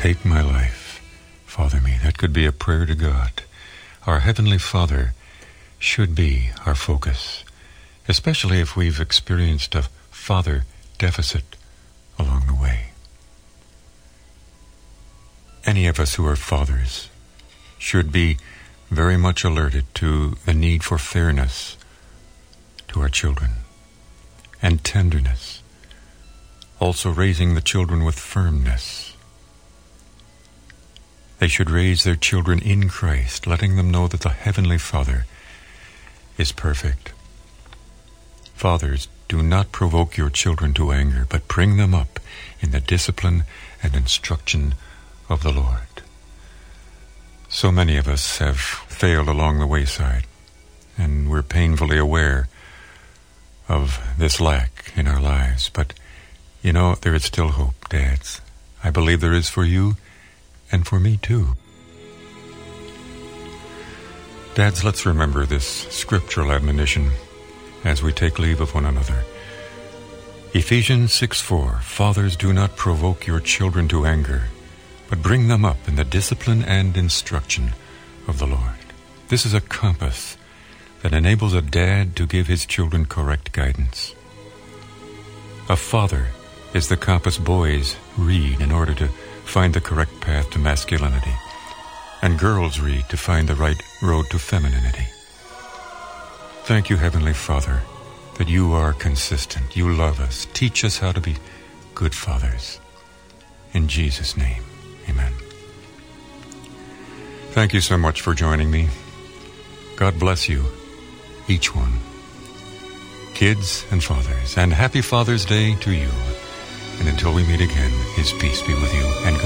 Take my life, Father me. That could be a prayer to God. Our Heavenly Father should be our focus, especially if we've experienced a father deficit along the way. Any of us who are fathers should be very much alerted to the need for fairness to our children and tenderness, also raising the children with firmness. They should raise their children in Christ, letting them know that the Heavenly Father is perfect. Fathers, do not provoke your children to anger, but bring them up in the discipline and instruction of the Lord. So many of us have failed along the wayside, and we're painfully aware of this lack in our lives. But, you know, there is still hope, dads. I believe there is for you and for me too. Dads, let's remember this scriptural admonition as we take leave of one another. Ephesians 6:4, Fathers, do not provoke your children to anger, but bring them up in the discipline and instruction of the Lord. This is a compass that enables a dad to give his children correct guidance. A father is the compass boys read in order to find the correct path to masculinity, and girls read to find the right road to femininity. Thank you, Heavenly Father, that you are consistent. You love us. Teach us how to be good fathers. In Jesus' name, amen. Thank you so much for joining me. God bless you, each one. Kids and fathers, and happy Father's Day to you. And until we meet again, His peace be with you, and good